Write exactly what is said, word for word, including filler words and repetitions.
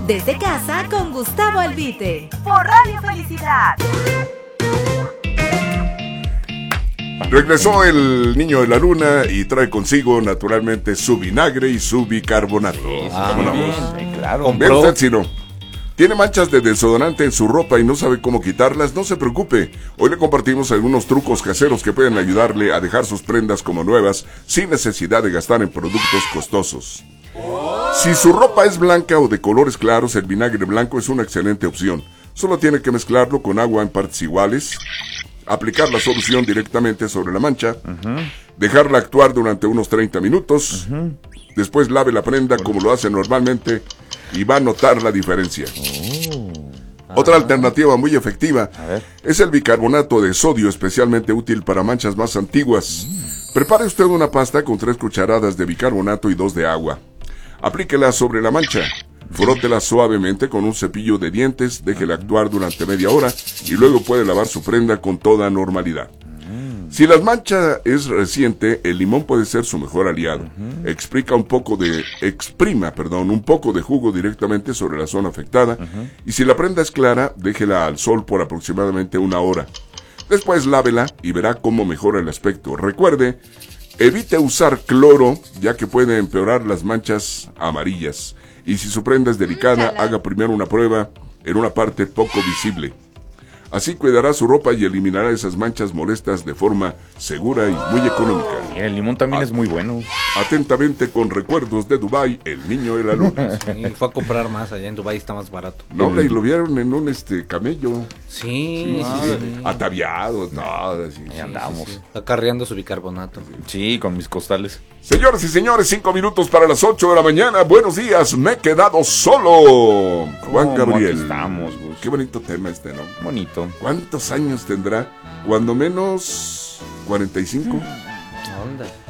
Desde casa con Gustavo Albite. Por Radio Felicidad. Regresó el niño de la luna y trae consigo naturalmente su vinagre y su bicarbonato. Ah, bien, claro. Ve usted, si no tiene manchas de desodorante en su ropa y no sabe cómo quitarlas, no se preocupe. Hoy le compartimos algunos trucos caseros que pueden ayudarle a dejar sus prendas como nuevas sin necesidad de gastar en productos costosos. Si su ropa es blanca o de colores claros, el vinagre blanco es una excelente opción. Solo tiene que mezclarlo con agua en partes iguales, aplicar la solución directamente sobre la mancha, uh-huh. dejarla actuar durante unos treinta minutos, uh-huh. después lave la prenda como lo hace normalmente y va a notar la diferencia. Oh. Otra ah. alternativa muy efectiva es el bicarbonato de sodio, especialmente útil para manchas más antiguas. Mm. Prepare usted una pasta con tres cucharadas de bicarbonato y dos de agua. Aplíquela sobre la mancha. Frótela suavemente con un cepillo de dientes, déjela actuar durante media hora y luego puede lavar su prenda con toda normalidad. Si la mancha es reciente, el limón puede ser su mejor aliado. Uh-huh. Explica un poco de, exprima, perdón, un poco de jugo directamente sobre la zona afectada. Uh-huh. Y si la prenda es clara, déjela al sol por aproximadamente una hora. Después lávela y verá cómo mejora el aspecto. Recuerde, evite usar cloro, ya que puede empeorar las manchas amarillas. Y si su prenda es delicada, haga primero una prueba en una parte poco visible. Así cuidará su ropa y eliminará esas manchas molestas de forma segura y muy económica. Sí, el limón también A- es muy bueno. Atentamente, con recuerdos de Dubái, el niño de la luna. Sí, fue a comprar más allá en Dubái, está más barato. No, y lo vieron en un este camello. Sí, sí, sí, sí. sí. Ataviados, no, así. Ahí andamos. Sí, sí. Acarreando su bicarbonato. Sí, con mis costales. Señoras y señores, cinco minutos para las ocho de la mañana. Buenos días, me he quedado solo. Juan Gabriel. Aquí estamos, Gus. Qué bonito tema este, ¿no? Bonito. ¿Cuántos años tendrá? Cuando menos cuarenta y cinco. ¿Dónde?